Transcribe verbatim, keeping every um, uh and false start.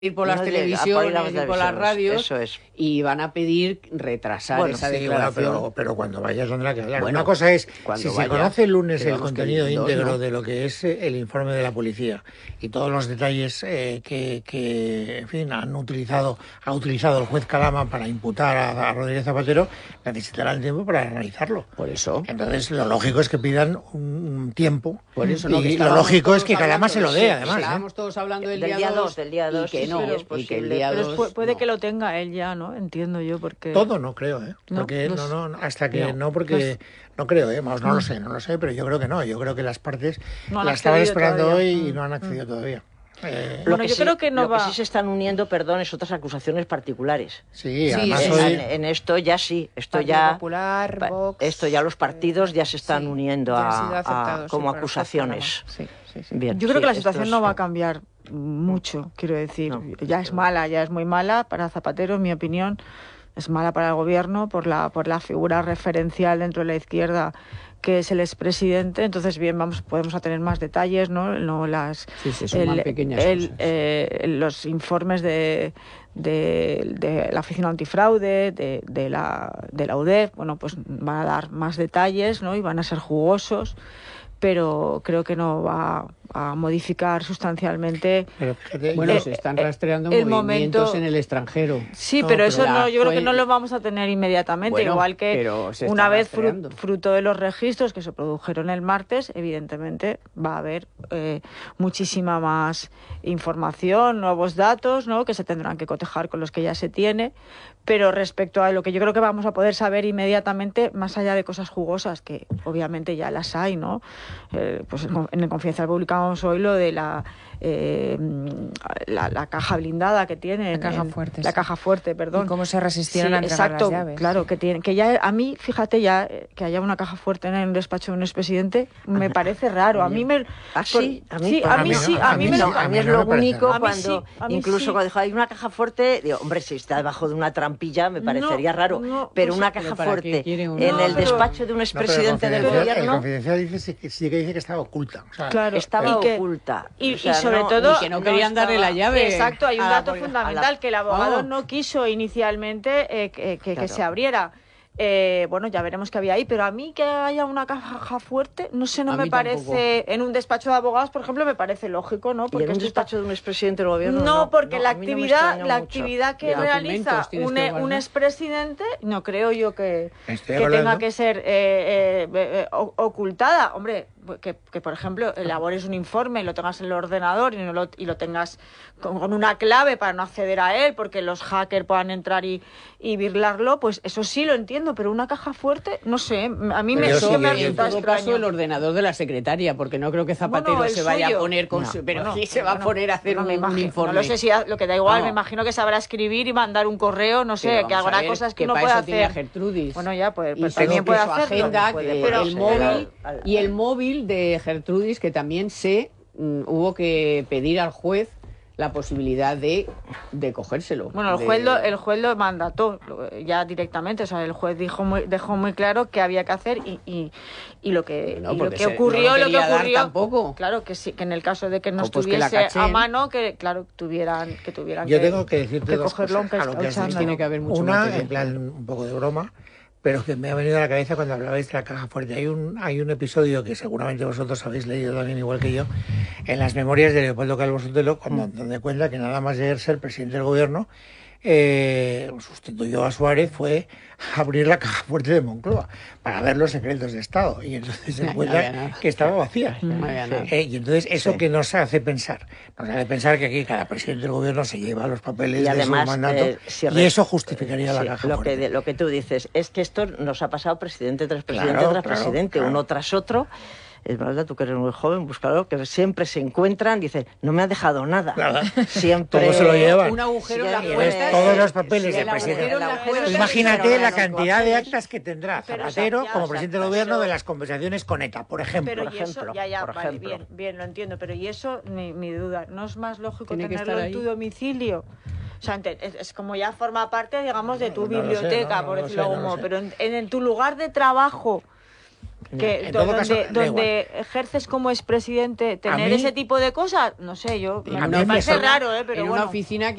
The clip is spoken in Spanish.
ir por las no televisiones las y por las radios, eso es. y van a pedir retrasar bueno, esa sí, declaración. Bueno, pero, pero cuando vayas tendrá que hablar. Bueno, una cosa es, si vaya, se conoce el lunes el contenido dos, íntegro ¿no? de lo que es el informe de la policía y todos los detalles eh, que, que, en fin, han utilizado, ha utilizado el juez Calama para imputar a, a Rodríguez Zapatero, necesitarán tiempo para analizarlo. Por eso. Entonces, lo lógico es que pidan un tiempo. Por eso, no, y lo lógico es que Calama se lo dé, además. Estábamos todos hablando del, del día dos, del día dos, y que sí, no, pero es y que el posible. día Pero dos, pu- puede no. que lo tenga él ya, ¿no? Entiendo yo, porque... Todo no creo, ¿eh? Porque No, no, los- no, hasta que no, no, porque los- no creo, ¿eh? Vamos, no lo sé, no lo sé, pero yo creo que no. Yo creo que las partes No han la estaban accedido esperando todavía. hoy y Mm, no han accedido mm. todavía. Eh, Lo Bueno, que yo sí- creo que no lo va- que sí se están uniendo, perdón, es otras acusaciones particulares. sí, Sí, además sí, en, hoy... en- en esto ya sí, esto Partido ya Popular, pa- Vox, esto ya los partidos ya se están sí, uniendo ya han a, sido a- aceptados, sí, como por el juez acusaciones. Calama. Sí, sí, sí. Bien, Yo creo sí, que la esto situación es- no va a cambiar mucho, quiero decir. No. Ya es mala, ya es muy mala para Zapatero, en mi opinión. Es mala para el gobierno por la, por la figura referencial dentro de la izquierda que es el expresidente. Entonces, bien, vamos, podemos a tener más detalles, ¿no? No las Sí, se suman el- pequeñas el, cosas. eh, los informes de, de, de la Oficina Antifraude, de, de la de la U D E F, bueno, pues van a dar más detalles, ¿no? Y van a ser jugosos, pero creo que no va a modificar sustancialmente. Pero fíjate, Bueno, yo- se están eh, rastreando el movimientos momento- en el extranjero. Sí, No, pero pero eso ya no, yo creo fue- que no lo vamos a tener inmediatamente, Bueno, igual que pero se una está vez fru- rastreando. fruto de los registros que se produjeron el martes, evidentemente va a haber eh, muchísima más información, nuevos datos, ¿no? Que se tendrán que cotejar con los que ya se tiene, pero respecto a lo que yo creo que vamos a poder saber inmediatamente, más allá de cosas jugosas, que obviamente ya las hay, ¿no? Eh, pues en en el Confidencial publicamos hoy lo de la eh, la, la caja blindada que tiene La caja fuerte, la sí. caja fuerte, perdón. Y cómo se resistieron Sí, a entregar exacto, las llaves. claro, que tiene, que ya a mí, fíjate, ya eh, que haya una caja fuerte en el despacho de un expresidente me parece raro. A mí me ¿Ah, sí? por- A mí, sí, pues, a mí no, sí, a a mí mí me no, lo- a mí es no me lo parece. único A mí cuando, sí, a mí incluso sí. cuando dijo, hay una caja fuerte, digo, hombre, si está debajo de una trampilla me parecería No, raro, no, pero pues, una pero caja ¿para qué fuerte quiere una? en No, el pero- despacho de un no, pero el expresidente del confidencial- El gobierno confidencial dice sí que, sí que dice que estaba oculta. O sea, Claro, estaba y que- oculta. Y, O sea, y sobre no- todo... y que no querían darle la llave. Exacto, hay un a la dato poli- fundamental, a la- que el abogado Vamos. no quiso inicialmente eh, que, que- que Claro. se abriera. Eh, bueno, ya veremos qué había ahí, pero a mí que haya una caja fuerte, no sé, no A me mí parece... En un despacho de abogados, por ejemplo, me parece lógico, ¿no? y en un esto está- despacho de un expresidente del gobierno No, porque la a mí no me actividad, extrañó la mucho. actividad que De realiza documentos tienes un, que e- un guardar. expresidente, no creo yo que, Estoy que hablando- tenga que ser eh, eh, eh, o- ocultada. Hombre, que, que, por ejemplo elabores un informe y lo tengas en el ordenador y, no lo, y lo tengas con, con una clave para no acceder a él, porque los hackers puedan entrar y, y birlarlo, pues eso sí lo entiendo, pero una caja fuerte, no sé, a mí Pero me, yo sí sí que me que- en resulta todo extraño. caso el ordenador de la secretaria, porque no creo que Zapatero Bueno, el se vaya suyo. a poner con No, su... Pero Bueno, sí se va bueno, a poner a hacer no me un, un imagino, informe. No lo sé si ha- lo que da igual, No. me imagino que sabrá escribir y mandar un correo, no sé, Pero que vamos a habrá ver, cosas que, que no para puede eso tiene a hacer. Gertrudis. Bueno, ya, pues, Y pues según también puede que su hacerlo. agenda, puede, que pero- el móvil al- y el móvil de Gertrudis, que también sé, mm, hubo que pedir al juez la posibilidad de, de cogérselo. Bueno, el de- juez, lo, el juez lo mandató lo- ya directamente, o sea, el juez dijo muy, dejó muy claro qué había que hacer y, y, y lo que, No, y lo porque que se- ocurrió, no lo lo que quería dar ocurrió, tampoco. claro que sí, que en el caso de que no O pues que la estuviese a cachen. mano, que claro, tuvieran que tuvieran Yo que, tengo que decirte que dos cogerlo cosas aunque a lo que has echándolo. dicho. Tiene que haber mucho Una, material. en plan, un poco de broma, pero que me ha venido a la cabeza cuando hablabais de la caja fuerte. Hay un, hay un episodio que seguramente vosotros habéis leído también, igual que yo, en las memorias de Leopoldo Calvo Sotelo, cuando, donde cuenta que nada más llegar a ser presidente del gobierno, eh, sustituyó a Suárez, fue abrir la caja fuerte de Moncloa para ver los secretos de Estado. Y entonces se No, no encuentra había nada. que estaba vacía. No había nada. Eh, y entonces eso Sí. que nos hace pensar, nos hace pensar que aquí cada presidente del gobierno se lleva los papeles Y además, de su mandato eh, si y re- eso justificaría la Sí, caja lo fuerte. que, lo que tú dices es que esto nos ha pasado presidente tras presidente Claro, tras claro, presidente, claro. uno tras otro. Es verdad, tú que eres muy joven, búscalo, que siempre se encuentran, dicen, no me ha dejado nada. Nada. Siempre Todo se lo llevan. Un agujero en la Siempre- Pues cuenta. todos los papeles Sí, de el presidente. agujero en la cuenta. Tú imagínate Pero la los cantidad de papeles- actas que tendrá Pero Zapatero ya, como ya, presidente del pero gobierno eso- de las conversaciones con ETA, por ejemplo. Pero por y eso, ejemplo, ya, ya, por vale, ejemplo. bien, bien, lo entiendo, pero y eso, ni, mi duda, ¿no es más lógico Tiene que tenerlo estar en tu ahí. domicilio? O sea, ente- es, es como ya forma parte, digamos, de tu No, no lo sé, biblioteca, no, no por lo decirlo sé, no lo como, sé. pero en, en, en tu lugar de trabajo, Que En do- todo donde, caso, da donde ejerces como expresidente, tener mí- ese tipo de cosas, no sé, yo A me, mí me me parece suena- raro, ¿eh? Pero en bueno. una oficina